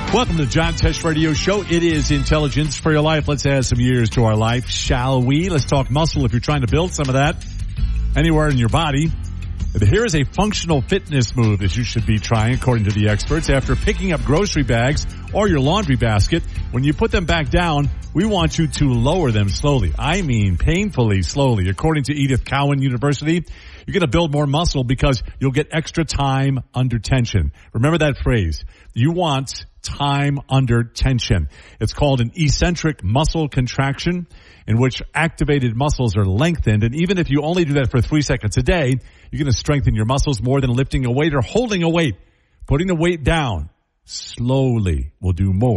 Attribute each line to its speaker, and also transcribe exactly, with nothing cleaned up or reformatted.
Speaker 1: Welcome to the John Tesh Radio Show. It is intelligence for your life. Let's add some years to our life, shall we? Let's talk muscle if you're trying to build some of that anywhere in your body. Here is a functional fitness move that you should be trying, according to the experts. After picking up grocery bags or your laundry basket, when you put them back down, we want you to lower them slowly. I mean painfully slowly. According to Edith Cowan University, you're going to build more muscle because you'll get extra time under tension. Remember that phrase. You want time under tension. It's called an eccentric muscle contraction, in which activated muscles are lengthened. And even if you only do that for three seconds a day, you're going to strengthen your muscles more than lifting a weight or holding a weight. Putting the weight down slowly will do more.